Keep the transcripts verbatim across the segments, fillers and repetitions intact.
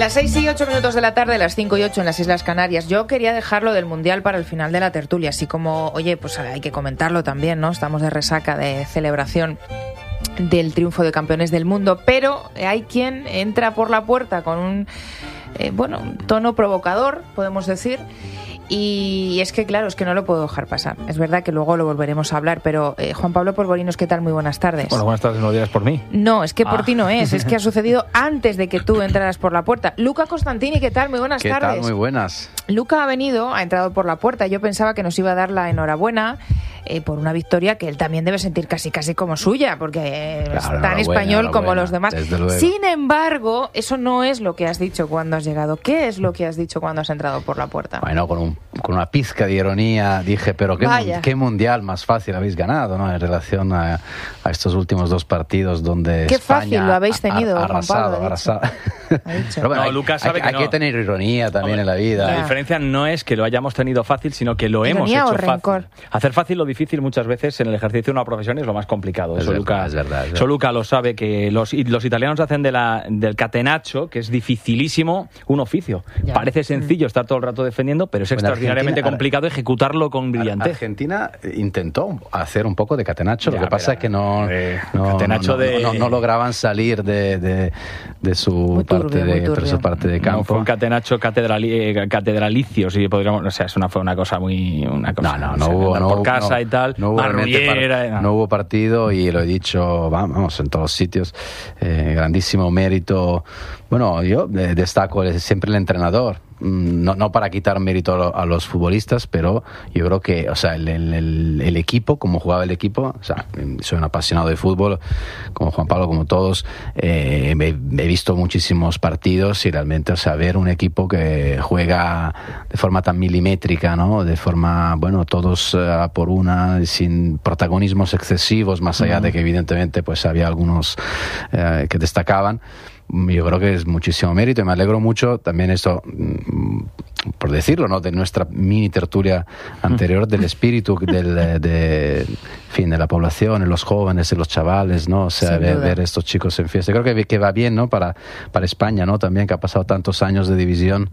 Las seis y ocho minutos de la tarde, las cinco y ocho en las Islas Canarias. Yo quería dejarlo del Mundial para el final de la tertulia, así como, oye, pues hay que comentarlo también, ¿no? Estamos de resaca de celebración del triunfo de campeones del mundo, pero hay quien entra por la puerta con un, eh, bueno, tono provocador, podemos decir. Y es que, claro, es que no lo puedo dejar pasar. Es verdad que luego lo volveremos a hablar, pero eh, Juan Pablo Polvorinos, ¿qué tal? Muy buenas tardes. Bueno, buenas tardes, no lo digas por mí. No, es que por ah. ti no es, es que ha sucedido antes de que tú entraras por la puerta. Luca Costantini, ¿qué tal? Muy buenas ¿Qué tardes. ¿Qué tal? Muy buenas. Luca ha venido, ha entrado por la puerta. Yo pensaba que nos iba a dar la enhorabuena eh, por una victoria que él también debe sentir casi casi como suya, porque eh, claro, es tan español como los demás. Desde Sin embargo, eso no es lo que has dicho cuando has llegado. ¿Qué es lo que has dicho cuando has entrado por la puerta? Bueno, con, un, con una pizca de ironía dije, pero qué, qué mundial más fácil habéis ganado, ¿no? En relación a, a estos últimos dos partidos donde qué España fácil lo habéis tenido, ha, arrasado, Juan Pablo, arrasado. Pero bueno, no, Lucas sabe hay, que hay no. que tener ironía también Hombre, en la vida. La diferencia no es que lo hayamos tenido fácil, sino que lo ¿Ironía hemos o hecho rencor? fácil. Hacer fácil lo difícil muchas veces en el ejercicio de una profesión es lo más complicado. Es Eso, verdad, Luca, es verdad, es verdad. eso Luca lo sabe, que los, los italianos hacen de la, del catenaccio, que es dificilísimo, un oficio. Ya. Parece sencillo estar todo el rato defendiendo, pero es Bueno, extraordinariamente Argentina, complicado ejecutarlo con brillantez. Argentina intentó hacer un poco de catenaccio, Ya, lo que pasa pero, es que no, eh, no, catenaccio no, de... no, no, no lograban salir de, de, de su Muy turbio, parte muy de, turbio. su parte de campo. No, fue un catenacho catedrali, eh, catedralicio, si podríamos, o sea, es una, fue una cosa muy... Una cosa, No, no, o no sea, hubo, andar no, por hubo- casa no, y tal, no hubo realmente marrullera, par- no. no hubo partido y lo he dicho, vamos, en todos sitios, eh, grandísimo mérito. Bueno, yo eh, destaco siempre el entrenador. No, no para quitar mérito a los futbolistas, pero yo creo que, o sea, el, el, el equipo, como jugaba el equipo, o sea, soy un apasionado de fútbol, como Juan Pablo, como todos, eh, he, he visto muchísimos partidos y realmente, o sea, ver un equipo que juega de forma tan milimétrica, ¿no? De forma, bueno, todos uh, por una, sin protagonismos excesivos, más allá mm. de que evidentemente, pues había algunos uh, que destacaban. Yo creo que es muchísimo mérito y me alegro mucho también esto, por decirlo, ¿no? De nuestra mini tertulia anterior, del espíritu del, de, en fin, de la población, de los jóvenes, de los chavales, ¿no? O sea, ver, ver estos chicos en fiesta. Creo que, que va bien, ¿no? Para, para España, ¿no? También, que ha pasado tantos años de división,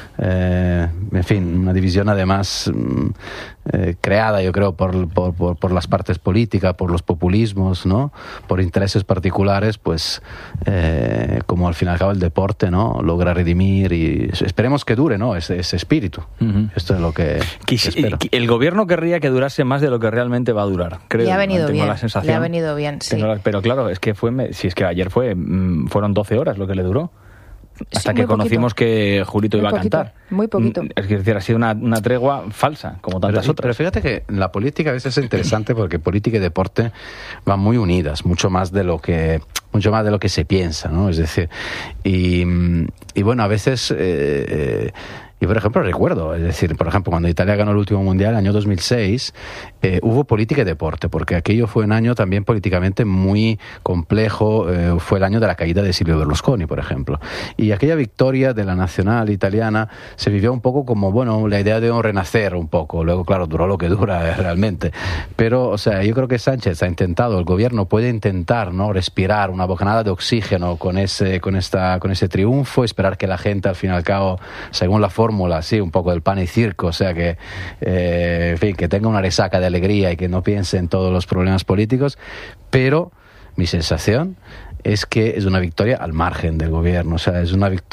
eh, en fin, una división además eh, creada, yo creo, por, por, por, por las partes políticas, por los populismos, ¿no? Por intereses particulares, pues, eh, como al fin y al cabo el deporte, ¿no? Logra redimir y esperemos que dure, ¿no? Ese, ese espíritu. Uh-huh. Esto es lo que, que espero. El gobierno querría que durase más de lo que realmente va a durar. Creo, le ha venido tengo bien. La sensación, le ha venido bien, sí. La, pero claro, es que fue, si es que ayer fue, fueron doce horas lo que le duró. Hasta sí, que conocimos poquito. que Julito muy iba poquito, a cantar. Muy poquito. Es decir, ha sido una, una tregua falsa, como tantas pero, otras. Pero fíjate que la política a veces es interesante porque política y deporte van muy unidas, mucho más de lo que mucho más de lo que se piensa, ¿no? Es decir, y, y bueno, a veces... Eh, eh, Y, por ejemplo, recuerdo, es decir, por ejemplo, cuando Italia ganó el último Mundial, el año dos mil seis, eh, hubo política y deporte, porque aquello fue un año también políticamente muy complejo, eh, fue el año de la caída de Silvio Berlusconi, por ejemplo. Y aquella victoria de la nacional italiana se vivió un poco como, bueno, la idea de un renacer un poco. Luego, claro, duró lo que dura eh, realmente. Pero, o sea, yo creo que Sánchez ha intentado, el gobierno puede intentar, ¿no? Respirar una bocanada de oxígeno con ese, con esta, con ese triunfo, esperar que la gente, al fin y al cabo, según la forma así, un poco del pan y circo, o sea que eh, en fin, que tenga una resaca de alegría y que no piense en todos los problemas políticos, pero mi sensación es que es una victoria al margen del gobierno, o sea, es una victoria